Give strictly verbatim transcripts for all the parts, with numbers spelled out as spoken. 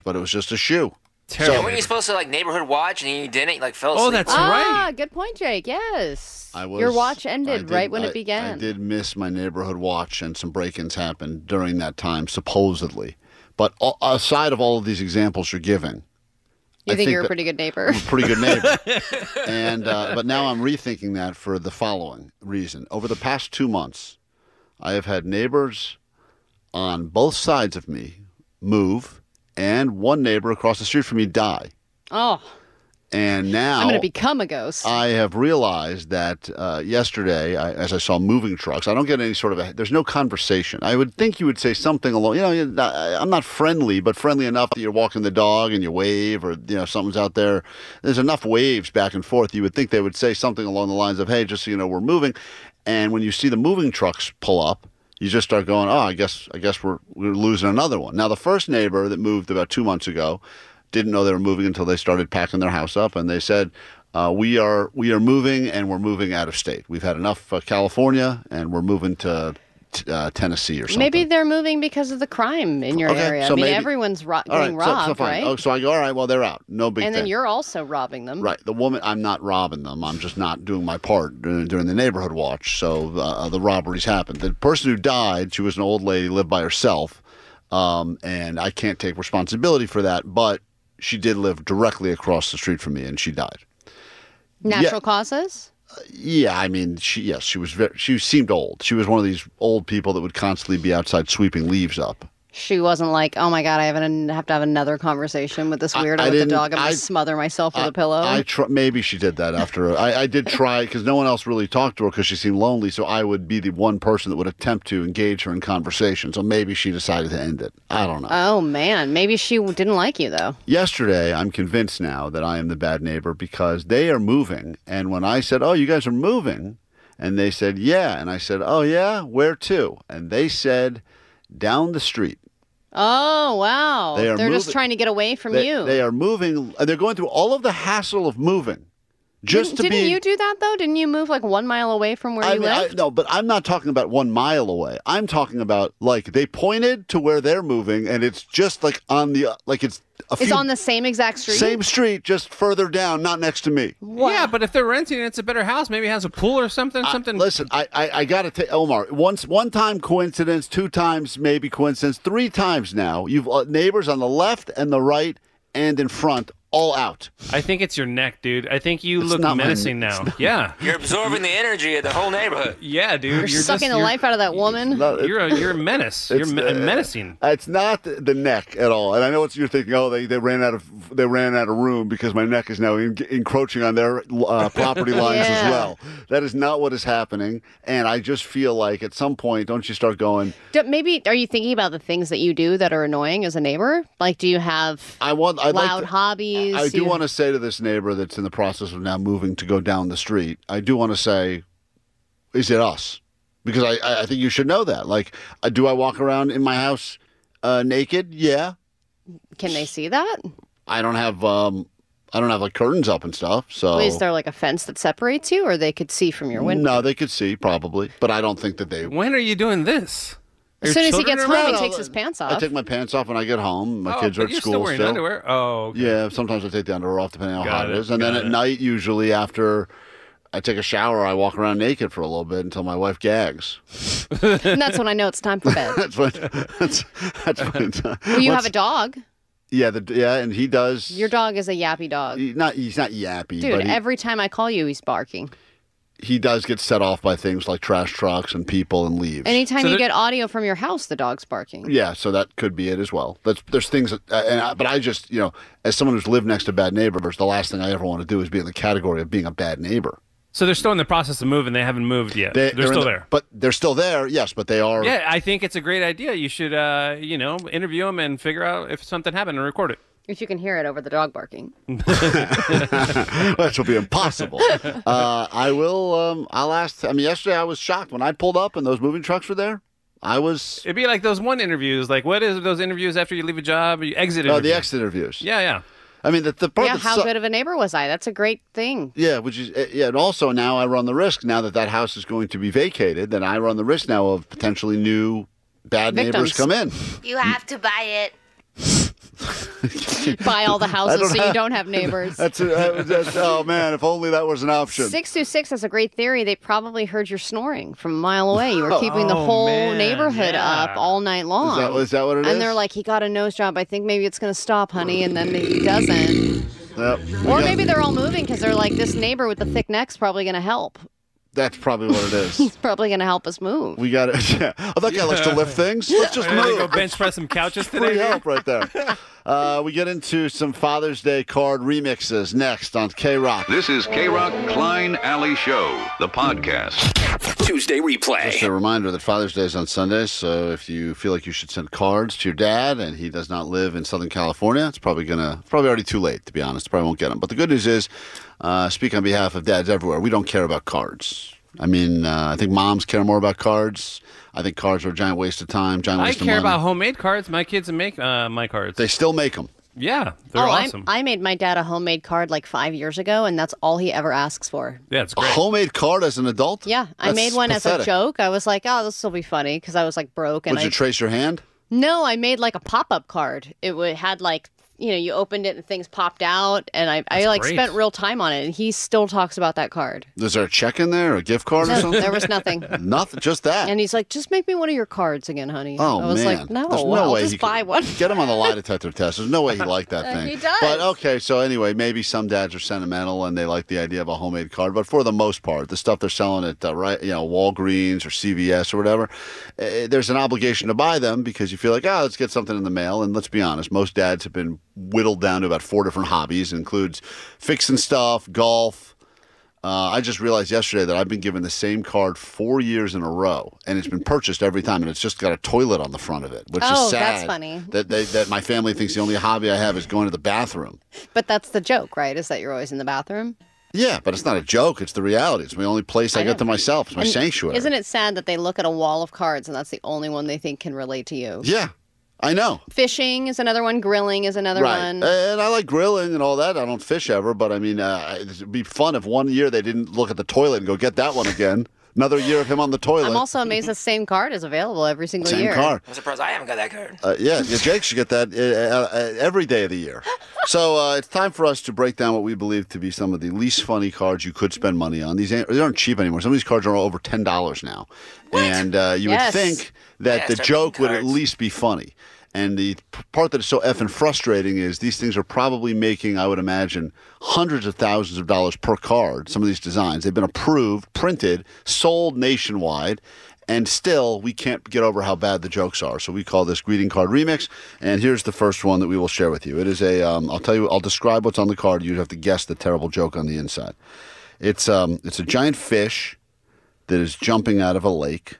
but it was just a shoe. Terrible. So, weren't you supposed to like neighborhood watch and you didn't? You like fell asleep? Oh, that's ah, right. good point, Jake. Yes. I was, Your watch I ended did- right when I- it began. I did miss my neighborhood watch, and some break-ins happened during that time, supposedly. But a- aside of all of these examples you're giving, You I think, you're a that pretty good neighbor? I'm a pretty good neighbor. and uh, but now I'm rethinking that for the following reason. Over the past two months, I have had neighbors on both sides of me move, and one neighbor across the street from me die. Oh, And now I'm going to become a ghost. I have realized that uh, yesterday, I, as I saw moving trucks, I don't get any sort of a, there's no conversation. I would think you would say something along, you know, you're not, I'm not friendly, but friendly enough that you're walking the dog and you wave, or, you know, something's out there. There's enough waves back and forth. You would think they would say something along the lines of, hey, just so you know, we're moving. And when you see the moving trucks pull up, you just start going, oh, I guess, I guess we're, we're losing another one. Now, the first neighbor that moved about two months ago didn't know they were moving until they started packing their house up, and they said, uh, "We are we are moving, and we're moving out of state. We've had enough uh, California, and we're moving to t- uh, Tennessee or something." Maybe they're moving because of the crime in your Okay, area. so I mean, maybe- everyone's ro- All right, getting so- so robbed, fine. right? Oh, so I go, all right, well, they're out. No big and thing. then you're also robbing them. Right. The woman, I'm not robbing them. I'm just not doing my part during, during the neighborhood watch. So uh, the robberies happened. The person who died, she was an old lady, lived by herself, um, and I can't take responsibility for that, but she did live directly across the street from me, and she died. Natural Yeah. causes? Yeah, I mean, she yes, she was very, she seemed old. She was one of these old people that would constantly be outside sweeping leaves up. She wasn't like, oh my God, I have, an, have to have another conversation with this I- weirdo I with the didn't- dog. I'm going I- to smother myself with I- a pillow. I tr- maybe she did that after. I, I did try because no one else really talked to her because she seemed lonely. So I would be the one person that would attempt to engage her in conversation. So maybe she decided to end it. I don't know. oh, man. Maybe she didn't like you, though. Yesterday, I'm convinced now that I am the bad neighbor because they are moving. And when I said, "Oh, you guys are moving," and they said, "Yeah," and I said, "Oh, yeah, where to?" And they said, "Down the street." Oh, wow. They are They're just moving- trying to get away from They, you. they are moving. They're going through all of the hassle of moving. Just didn't to didn't be, you do that, though? Didn't you move like one mile away from where I you mean, I, lived? no, but I'm not talking about one mile away. I'm talking about like they pointed to where they're moving, and it's just like on the like it's a It's few, on the same exact street? same street, just further down, not next to me. Yeah, but if they're renting and it's a better house, maybe it has a pool or something. I- something. listen, I I, I got to take Omar. Once one time coincidence, two times maybe coincidence, three times now. You've uh, neighbors on the left and the right and in front, all out. I think it's your neck, dude. I think you It's look not my- menacing now. Yeah. You're absorbing the energy of the whole neighborhood. Yeah, dude. You're, just- sucking the you're- life out of that woman. No, it- You're a you're a menace. You're It's, me- uh, menacing. It's not the the neck at all, and I know what you're thinking. Oh, they, they ran out of they ran out of room because my neck is now en- encroaching on their uh, property lines Yeah. as well. That is not what is happening, and I just feel like at some point, don't you start going? Do- Maybe, are you thinking about the things that you do that are annoying as a neighbor? Like, do you have I want I'd loud like to, hobbies? I do You- want to say to this neighbor that's in the process of now moving to go down the street. I do want to say, is it us? Because I I I think you should know that. Like, uh, do I walk around in my house uh, naked? Yeah. Can they see that? I don't have um I don't have like curtains up and stuff. So Is there like a fence that separates you, or they could see from your window? no, they could see probably, but I don't think that they. When are you doing this? Are As your soon as he children gets around? home, he No, takes no, his pants I off. take my pants off when I get home. My Oh, kids are but at you're school still wearing still. underwear. Oh, okay. Yeah, sometimes I take the underwear off depending on how Got hot it it, is, and then got at it. night, usually after I take a shower, I walk around naked for a little bit until my wife gags. And that's when I know it's time for bed. That's what. That's that's what. Well, you have what's- a dog. Yeah, the, yeah, and he does. Your dog is a yappy dog. he- not he's not yappy, Dude, but he, every time I call you, he's barking. he does get set off by things like trash trucks and people and leaves. Anytime So you there- get audio from your house, the dog's barking. Yeah, so that could be it as well. That's there's things, that, uh, and I, but I just you know, as someone who's lived next to bad neighbors, the last thing I ever want to do is be in the category of being a bad neighbor. So they're still in the process of moving. They haven't moved yet. They, They, are in still the- there. but they're still there. Yes, but they are. Yeah, I think it's a great idea. You should, uh, you know, interview them and figure out if something happened and record it. If you can hear it over the dog barking. Which will be impossible. uh, I will. Um, I'll ask. I mean, yesterday I was shocked when I pulled up and those moving trucks were there. I was. It'd be like those one interviews. Like, what is those interviews after you leave a job? You exit Oh, interview. the exit interviews. Yeah, yeah. I mean, the, the part Yeah, that how su- good of a neighbor was I? That's a great thing. Yeah, which is uh, yeah, and also now I run the risk now that that house is going to be vacated. Then I run the risk now of potentially new bad neighbors Victims. come in. You have to buy it. Buy all the houses don't so you have- don't have neighbors. That's, a, that- that's oh man, if only that was an option. six two six has a great theory. They probably heard your snoring from a mile away. You were keeping the Oh, whole man, neighborhood yeah. up all night long. Is that, is that what it is? and they're like, he got a nose job. I think maybe it's going to stop, honey. And then he doesn't. Yep. We Or got- maybe they're all moving because they're like, this neighbor with the thick neck's probably going to help. That's probably what it is. He's probably going to help us move. We got it. Yeah. Oh, that guy likes to lift things. Let's just I'm gonna go move. bench press some couches Free today. help right there. Uh, we get into some Father's Day card remixes next on K-Rock. This is K-Rock Klein Alley Show, the podcast. Tuesday replay. Just a reminder that Father's Day is on Sunday, so if you feel like you should send cards to your dad and he does not live in Southern California, it's probably gonna it's probably already too late, to be honest. Probably won't get them. But the good news is, uh, speak on behalf of dads everywhere, we don't care about cards. I mean, uh, I think moms care more about cards. I think cards are a giant waste of time, giant I waste care of money. about homemade cards. My kids make uh, my cards. They still make them. yeah, they're oh, awesome. I, I made my dad a homemade card like five years ago, and that's all he ever asks for. yeah, it's A great. homemade card as an adult? Yeah, I That's made one as a pathetic. joke. I was like, oh, this will be funny because I was like broke. And Would I you trace your hand? No, I made like a pop-up card. It would, had like, you know, you opened it and things popped out, and I, I like great. spent real time on it, and he still talks about that card. Is there a check in there or a gift card or No, something? there was nothing. Nothing, just that. And he's like, just make me one of your cards again, honey. Oh, I was man. like, no, There's no I'll way just he buy could- one. Get him on the lie detector test. There's no way he liked that Uh, thing. he does. But okay, so anyway, maybe some dads are sentimental and they like the idea of a homemade card. But for the most part, the stuff they're selling at uh, right, you know, Walgreens or C V S or whatever, uh, there's an obligation to buy them because you feel like, oh, let's get something in the mail. And let's be honest, most dads have been whittled down to about four different hobbies. It includes fixing stuff, golf. Uh, I just realized yesterday that I've been given the same card four years in a row, and it's been purchased every time, and it's just got a toilet on the front of it, which Oh, is sad. that's funny. That they, that my family thinks the only hobby I have is going to the bathroom. But that's the joke, right? Is that you're always in the bathroom? Yeah, but it's not a joke. It's the reality. It's the only place I, I get know. to myself. It's my And sanctuary. Isn't it sad that they look at a wall of cards and that's the only one they think can relate to you? Yeah, I know. Fishing is another one. Grilling is another Right. one. And I like grilling and all that. I don't fish ever, but I mean, uh, it'd be fun if one year they didn't look at the toilet and go, get that one again. Another year of him on the toilet. I'm also amazed the same card is available every single Same year. car. I'm surprised I haven't got that card. Uh, yeah, yeah, Jake should get that uh, uh, every day of the year. So uh, it's time for us to break down what we believe to be some of the least funny cards you could spend money on. These ain't, they aren't cheap anymore. Some of these cards are over ten dollars now. And uh, you Yes. would think that Yeah, the start joke making would at cards. least be funny. And the p- part that is so effing frustrating is these things are probably making, I would imagine, hundreds of thousands of dollars per card. Some of these designs. They've been approved, printed, sold nationwide. And still, we can't get over how bad the jokes are. So we call this greeting card remix. And here's the first one that we will share with you. It is a. Um, I'll tell you. I'll describe what's on the card. You have to guess the terrible joke on the inside. It's um. It's a giant fish that is jumping out of a lake,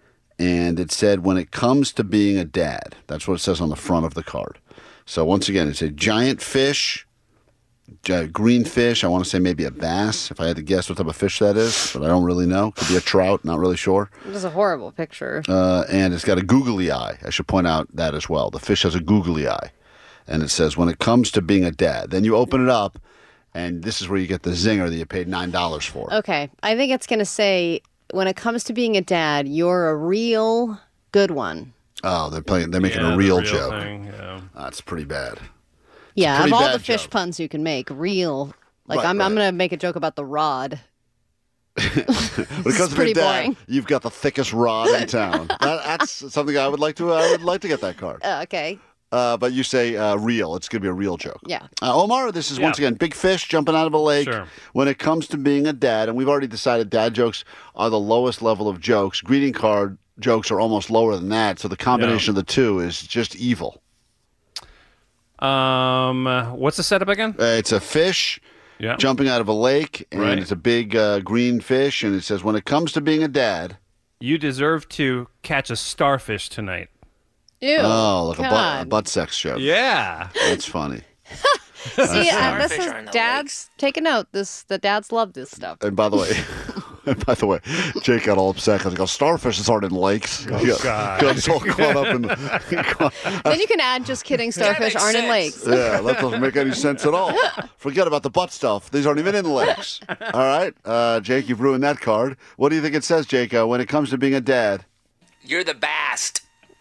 and it said, "When it comes to being a dad," that's what it says on the front of the card. So once again, it's a giant fish. gi- Green fish. I want to say maybe a bass. If I had to guess what type of fish that is, but I don't really know. Could be a trout. Not really sure. It was a horrible picture. Uh, and it's got a googly eye. I should point out that as well. The fish has a googly eye. And it says, when it comes to being a dad. Then you open it up, and this is where you get the zinger that you paid nine dollars for. Okay, I think it's going to say, when it comes to being a dad, you're a real good one. Oh, they're playing. They're making Yeah, a the real, real joke. thing, yeah. That's pretty bad. Yeah, of pretty all bad the fish joke. puns you can make, real. Like, Right, I'm, I'm right. going to make a joke about the rod. When it comes to pretty being dad, boring. you've got the thickest rod in town. that, that's something I would like to. I would like to get that card. Uh, okay. Uh, but you say uh, real. It's going to be a real joke. Yeah. Uh, Omar, this is once Yeah. again big fish jumping out of a lake. Sure. When it comes to being a dad, and we've already decided dad jokes are the lowest level of jokes. Greeting card jokes are almost lower than that. So the combination of the two is just evil. Um, what's the setup again? Uh, it's a fish Yeah. jumping out of a lake, and Right. it's a big uh, green fish, and it says, when it comes to being a dad, You deserve to catch a starfish tonight. Ew. oh, like a butt, a God. butt sex joke. Yeah. That's funny. See, uh, this Starfish is are in the dads. Take a note. This the dads love this stuff. And by the way, and by the way, Jake got all upset because he goes, starfishes aren't in lakes. Oh, got, God. got so caught up in the... Then you can add just kidding. Starfish makes aren't in sense. lakes. Yeah, that doesn't make any sense at all. Forget about the butt stuff. These aren't even in the lakes. All right, uh, Jake, you've ruined that card. What do you think it says, Jake, uh, when it comes to being a dad? You're the best.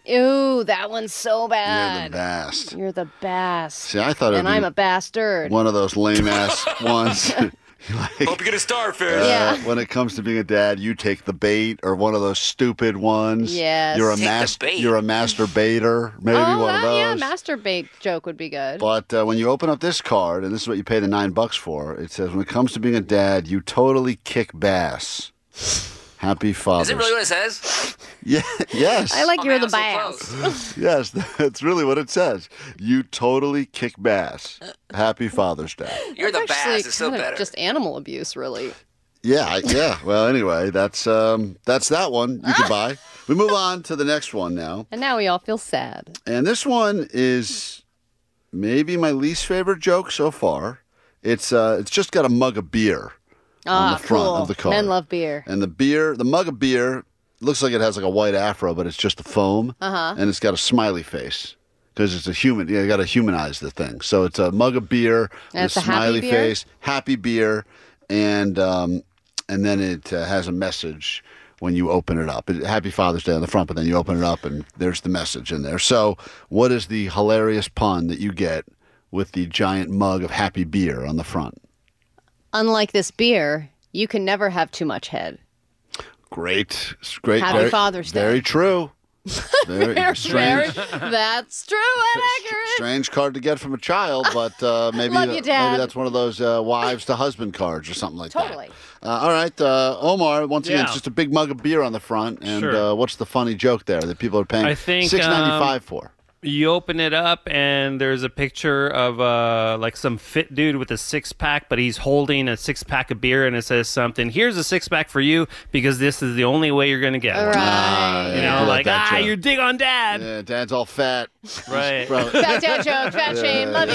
Ew, that one's so You're bad. the best. You're the best. See, I thought it would and be I'm a bastard. one of those lame ass ones. Like, Hope you get a starfish. uh, Yeah. When it comes to being a dad, you take the bait, or one of those stupid ones. Yes. You're a Take the mas- bait. You're a masturbator. Maybe oh, one of that, those. yeah, masturbate joke would be good. But uh, when you open up this card, and this is what you pay the nine bucks for, it says, when it comes to being a dad, you totally kick bass. Happy Father's Is it really what it says? Yeah, yes. I like Oh, you're man, the I'm so bass. close. Yes, that's really what it says. You totally kick bass. Happy Father's Day. You're the That's bass. actually It's still kind of better. just animal abuse, really. Yeah, I- yeah. Well, anyway, that's um, that's that one you could buy. We move on to the next one now, And now we all feel sad. and this one is maybe my least favorite joke so far. It's uh, it's just got a mug of beer on Ah, the front cool. of the card. Men love beer. And the beer, the mug of beer, looks like it has like a white afro, but it's just the foam. Uh-huh. And it's got a smiley face because it's a human. Yeah, you got to humanize the thing. So it's a mug of beer And with it's a a happy smiley beer? face, happy beer, and um, and then it uh, has a message when you open it up. It, happy Father's Day on the front, but then you open it up and there's the message in there. So what is the hilarious pun that you get with the giant mug of happy beer on the front? Unlike this beer, you can never have too much head. Great. It's great. Happy very, Father's Day. Very true. Very strange. That's true and accurate. Strange card to get from a child, but uh, maybe Love you, Dad. maybe that's one of those uh, wives to husband cards or something like Totally. that. Uh, all right, uh, Omar. Once again, Yeah. it's just a big mug of beer on the front, and Sure. uh, what's the funny joke there that people are paying I think, six ninety five um, for? You open it up and there's a picture of uh, like some fit dude with a six pack, but he's holding a six pack of beer, and it says something. Here's a six pack for you because this is the only way you're gonna get one. Right. Ah, You yeah, know, I like that ah, joke. you're dig on dad. Yeah, Dad's all fat. Right. Bro- Fat dad joke, fat shame, love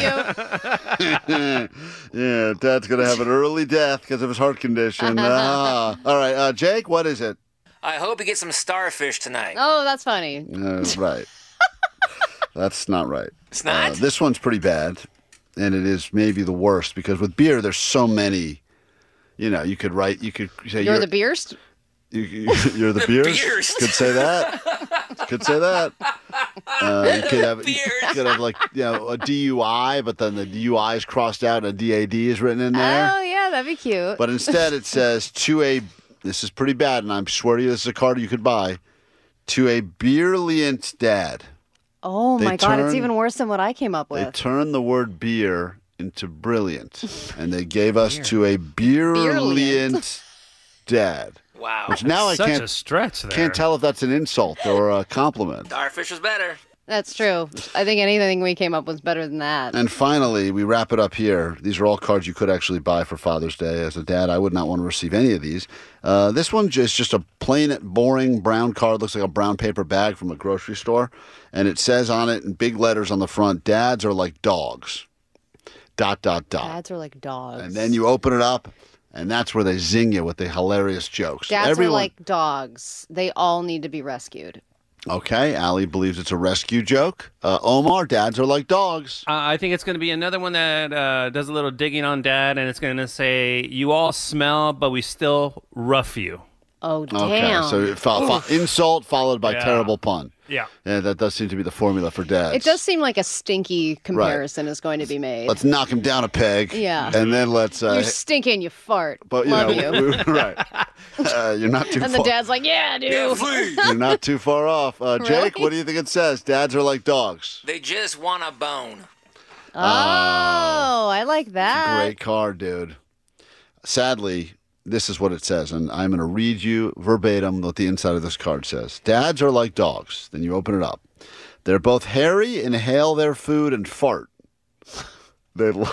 you. yeah, Dad's gonna have an early death because of his heart condition. Ah. All right, uh, Jake, what is it? I hope you get some starfish tonight. Oh, that's funny. Uh, right. That's not right. It's not? Uh, this one's pretty bad, and it is maybe the worst because with beer, there's so many. You know, you could write. You could say You're the beerst? You, you- you're the beers. Beers. Could say that. Could say that. Uh, you could have. You Beers. could have like you know a D U I, but then the D U I is crossed out and a D A D is written in there. Oh, yeah, that'd be cute. But instead, it says to a. This is pretty bad, and I'm swear to you, this is a card you could buy. To a beerliant dad. oh, they my God, it's turn- even worse than what I came up They with. turned the word beer into brilliant, and they gave us to a beerliant dad. Wow. Which now I Such can't a stretch there. can't tell if that's an insult or a compliment. Starfish was better. That's true. I think anything we came up with was better than that. And finally, we wrap it up here. These are all cards you could actually buy for Father's Day. As a dad, I would not want to receive any of these. Uh, this one is just a plain, boring brown card. Looks like a brown paper bag from a grocery store. And it says on it in big letters on the front, dads are like dogs. Dot, dot, dot. Dads are like dogs. And then you open it up, and that's where they zing you with the hilarious jokes. Dads Everyone, are like dogs. They all need to be rescued. Okay, Allie believes it's a rescue joke. Uh, Omar, dads are like dogs. Uh, I think it's going to be another one that uh, does a little digging on dad, and it's going to say, "You all smell, but we still rough you." Oh, damn. Okay, so it fo- fo- insult followed by Yeah. terrible pun. Yeah. Yeah, that does seem to be the formula for dads. It does seem like a stinky comparison is going to be made. Let's knock him down a peg. Yeah. And then let's. Uh, You're stinking, you fart. but you Love know, you. we- right. Uh, you're not too And the far. dad's like, yeah, dude. Yeah, please. You're not too far off. Uh, Jake, Really? what do you think it says? Dads are like dogs. They just want a bone. Oh, I like that. Great card, dude. Sadly, this is what it says, and I'm going to read you verbatim what the inside of this card says. Dads are like dogs. Then you open it up. They're both hairy, inhale their food, and fart. They. Lo-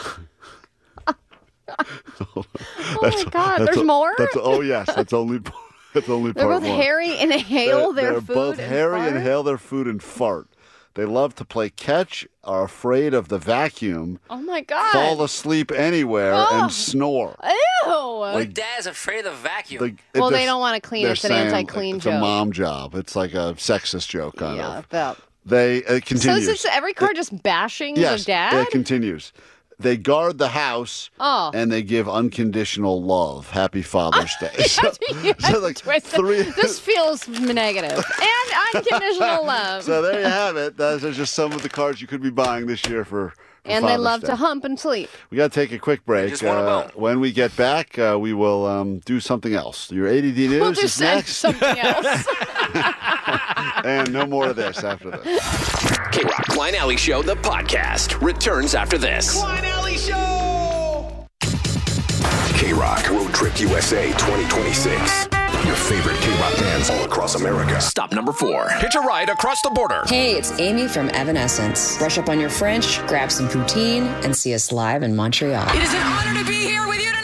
Oh my God, That's there's a- more? That's oh yes, that's only that's only They're part both one. hairy, inhale they're, their they're food. both and hairy, fart? inhale their food, and fart. They love to play catch, are afraid of the vacuum, Oh my God. fall asleep anywhere, Oh. and snore. Ew. Like, dad's afraid of the vacuum. Like, Well, it- they they're- don't wanna clean. they're It's an saying, anti-clean It's joke. a mom job. It's like a sexist joke, kind yeah, of. that. They it So continues. is this every card just bashing yes, the dad? it continues. they guard the house, Oh. and they give unconditional love. Happy Father's Day. So, so like Twisted. three. This feels negative. And unconditional love. So there you have it. Those are just some of the cards you could be buying this year for. for and they Father's love Day. to hump and sleep. We got to take a quick break. just want a Uh, bone. when we get back, uh, we will um, do something else. Your A D D news We'll is just say next, something else. and no more of this after this. K-Rock Klein Alley Show, the podcast, returns after this. Klein Alley Show! K-Rock Road Trip U S A twenty twenty-six. Your favorite K-Rock bands all across America. Stop number four. Hitch a ride across the border. Hey, it's Amy from Evanescence. Brush up on your French, grab some poutine, and see us live in Montreal. It is an honor to be here with you tonight!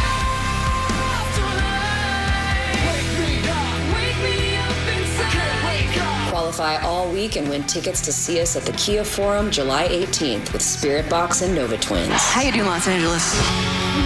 Qualify all week and win tickets to see us at the Kia Forum July eighteenth with Spirit Box and Nova Twins. How you doing, Los Angeles?